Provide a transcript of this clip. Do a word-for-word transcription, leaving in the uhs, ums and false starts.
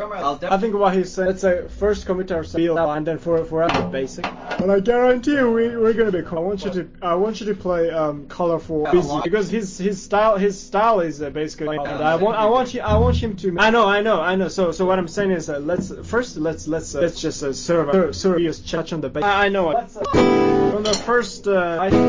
I'll I think what he said, let's say first commit our build and then for for other basic. But I guarantee you, we we're gonna be cool. I want you to I want you to play um colorful busy because his his style his style is uh, basically. And I want I want you I want him to. I know I know I know. So so what I'm saying is uh, let's first let's let's uh, let's just uh, serve a serious touch on the base. I, I know. Let's, uh, from the first uh, I